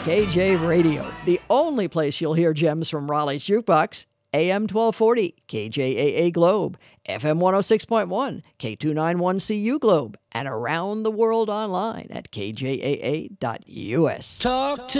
KJ Radio, the only place you'll hear gems from Raleigh's Jukebox. AM 1240, KJAA Globe, FM 106.1, K291CU Globe, and around the world online at kjaa.us. Talk to